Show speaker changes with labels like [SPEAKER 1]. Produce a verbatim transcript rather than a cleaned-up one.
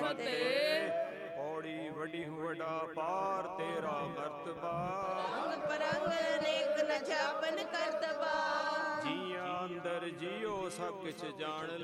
[SPEAKER 1] ਫਤਿਹ।
[SPEAKER 2] ਪੌੜੀ ਵੱਡੀ ਵੱਡਾ ਪਾਰ ਤੇਰਾ ਮਰਤਬਾ,
[SPEAKER 1] ਰੰਗ ਪਰੰਗ ਅਨੇਕ ਨ ਜਾਪਨ ਕਰਤਬਾ।
[SPEAKER 2] ਜੀਆਂ ਅੰਦਰ ਜੀਓ ਸਭ ਕਿਛ ਜਾਣ